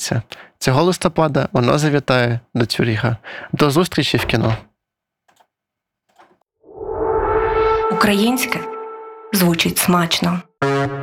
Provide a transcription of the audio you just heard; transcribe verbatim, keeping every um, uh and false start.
Цього листопада воно завітає до Цюріха. До зустрічі в кіно! Українське звучить смачно.